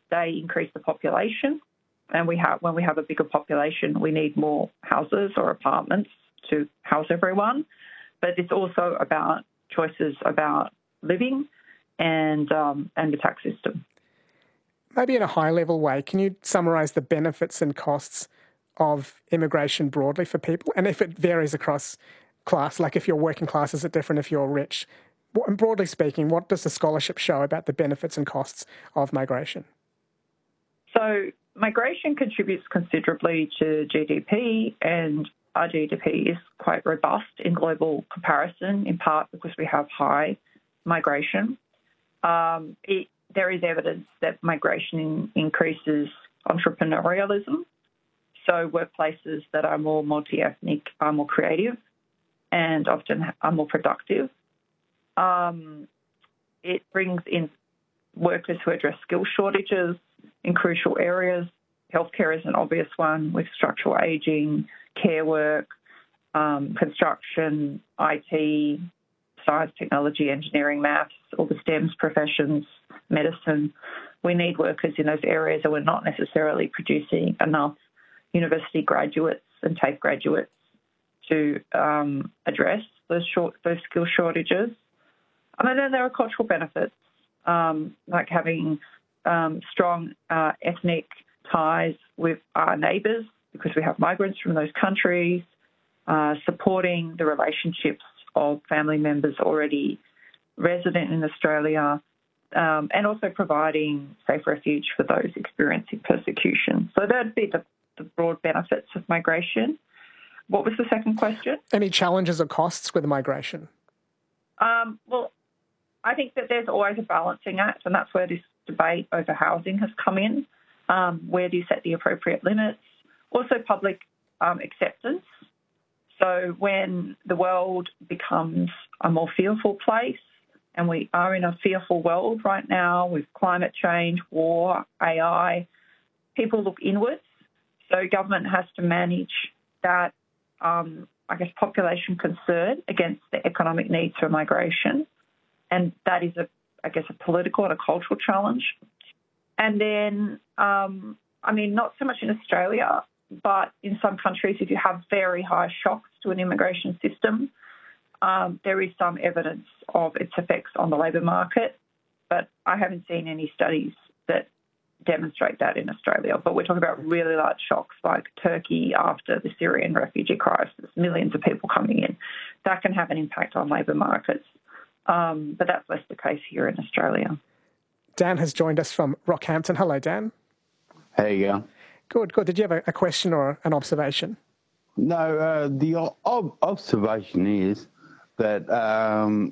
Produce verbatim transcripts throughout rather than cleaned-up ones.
they increase the population. And we have, when we have a bigger population, we need more houses or apartments to house everyone. But it's also about choices about living and um, and the tax system. Maybe in a high-level way, can you summarise the benefits and costs of immigration broadly for people? And if it varies across class, like if you're working class, is it different if you're rich? And broadly speaking, what does the scholarship show about the benefits and costs of migration? So migration contributes considerably to G D P, and our G D P is quite robust in global comparison, in part because we have high migration. Um, it, there is evidence that migration increases entrepreneurialism. So workplaces that are more multi-ethnic are more creative and often are more productive. Um, it brings in workers who address skill shortages in crucial areas. Healthcare is an obvious one, with structural ageing, care work, um, construction, I T, science, technology, engineering, maths, all the STEMs professions, medicine. We need workers in those areas, and we're not necessarily producing enough university graduates and TAFE graduates to um, address those short, those skill shortages. And then there are cultural benefits, um, like having um, strong uh, ethnic ties with our neighbours because we have migrants from those countries, uh, supporting the relationships of family members already resident in Australia, um, and also providing safe refuge for those experiencing persecution. So that'd be the, the broad benefits of migration. What was the second question? Any challenges or costs with migration? Um, well, I think that there's always a balancing act, and that's where this debate over housing has come in. Um, where do you set the appropriate limits? Also public um, acceptance. So when the world becomes a more fearful place, and we are in a fearful world right now with climate change, war, A I, people look inwards. So government has to manage that, um, I guess, population concern against the economic needs for migration. And that is, a, I guess, a political and a cultural challenge. And then, um, I mean, not so much in Australia, but in some countries, if you have very high shocks to an immigration system, um, there is some evidence of its effects on the labour market. But I haven't seen any studies that demonstrate that in Australia. But we're talking about really large shocks like Turkey after the Syrian refugee crisis, millions of people coming in. That can have an impact on labour markets. Um, but that's less the case here in Australia. Dan has joined us from Rockhampton. Hello, Dan. How you going? Good, good. Did you have a, a question or an observation? No, uh, the ob- observation is that um,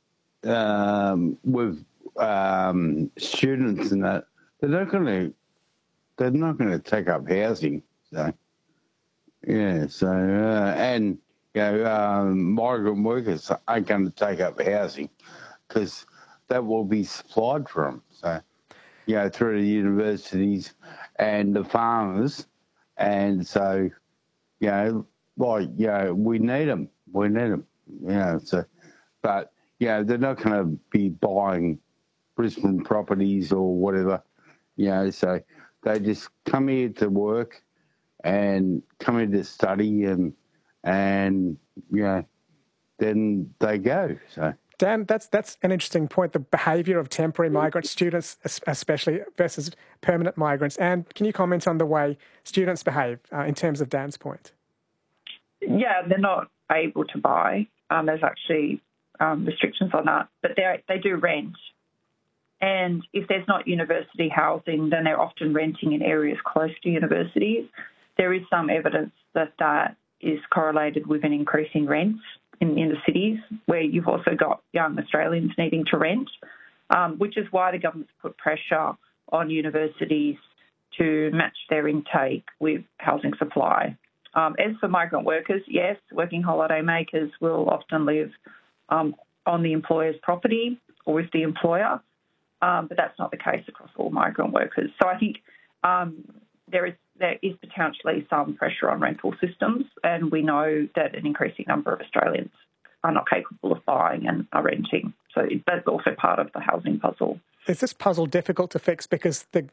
um, with um, students and that, they're not going to they're not going to take up housing. So yeah, so uh, and you know, um, migrant workers aren't going to take up housing because that will be supplied for them. So, you know, through the universities and the farmers. And so, you know, like, you know, we need them. We need them, you know. So, but, you know, they're not going to be buying Brisbane properties or whatever, you know. So they just come here to work and come here to study and, and you know, then they go, so. Dan, that's that's an interesting point, the behaviour of temporary migrant students, especially versus permanent migrants. And can you comment on the way students behave uh, in terms of Dan's point? Yeah, they're not able to buy. Um, there's actually um, restrictions on that, but they they do rent. And if there's not university housing, then they're often renting in areas close to universities. There is some evidence that that is correlated with an increase in rents in, in the cities, where you've also got young Australians needing to rent, um, which is why the government's put pressure on universities to match their intake with housing supply. Um, as for migrant workers, yes, working holiday makers will often live um, on the employer's property or with the employer, um, but that's not the case across all migrant workers. So I think um, there is there is potentially some pressure on rental systems, and we know that an increasing number of Australians are not capable of buying and are renting. So that's also part of the housing puzzle. Is this puzzle difficult to fix because the